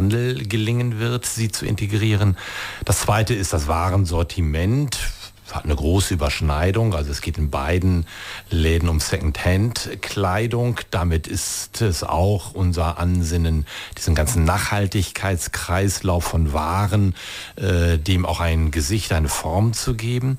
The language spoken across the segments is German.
Handel gelingen wird, sie zu integrieren. Das zweite ist das Warensortiment. Hat eine große Überschneidung, also es geht in beiden Läden um Secondhand-Kleidung. Damit ist es auch unser Ansinnen, diesen ganzen Nachhaltigkeitskreislauf von Waren, dem auch ein Gesicht, eine Form zu geben.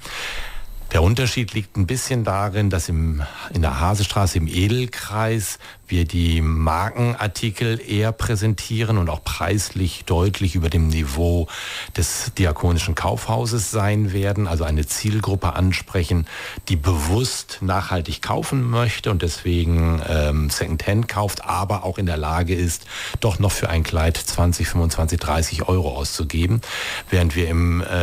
Der Unterschied liegt ein bisschen darin, dass in der Hasestraße im Edelkreis wir die Markenartikel eher präsentieren und auch preislich deutlich über dem Niveau des Diakonischen Kaufhauses sein werden. Also eine Zielgruppe ansprechen, die bewusst nachhaltig kaufen möchte und deswegen Secondhand kauft, aber auch in der Lage ist, doch noch für ein Kleid 20, 25, 30 Euro auszugeben. Während wir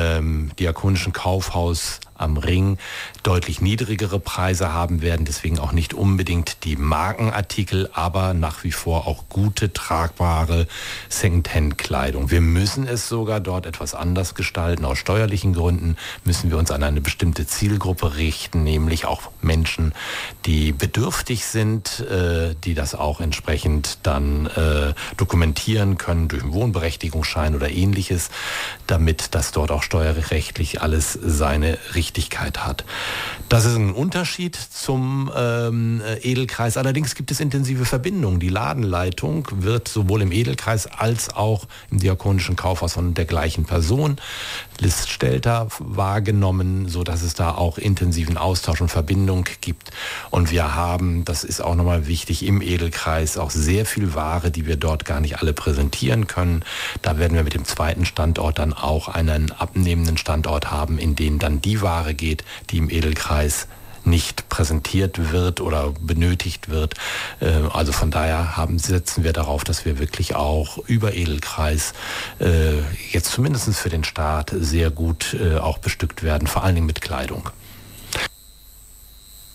im Diakonischen Kaufhaus am Ring deutlich niedrigere Preise haben werden, deswegen auch nicht unbedingt die Markenartikel, aber nach wie vor auch gute, tragbare Secondhand-Kleidung. Wir müssen es sogar dort etwas anders gestalten. Aus steuerlichen Gründen müssen wir uns an eine bestimmte Zielgruppe richten, nämlich auch Menschen, die bedürftig sind, die das auch entsprechend dann dokumentieren können durch einen Wohnberechtigungsschein oder ähnliches, damit das dort auch steuerrechtlich alles seine Richtigkeit hat. Das ist ein Unterschied zum Edelkreis. Allerdings gibt es intensive Verbindungen. Die Ladenleitung wird sowohl im Edelkreis als auch im Diakonischen Kaufhaus von der gleichen Person, Liz Stelter, wahrgenommen, sodass es da auch intensiven Austausch und Verbindung gibt. Und wir haben, das ist auch nochmal wichtig, im Edelkreis auch sehr viel Ware, die wir dort gar nicht alle präsentieren können. Da werden wir mit dem zweiten Standort dann auch einen abnehmenden Standort haben, in den dann die Ware geht, die im Edelkreis nicht präsentiert wird oder benötigt wird. Also von daher setzen wir darauf, dass wir wirklich auch über Edelkreis jetzt zumindest für den Start sehr gut auch bestückt werden, vor allen Dingen mit Kleidung.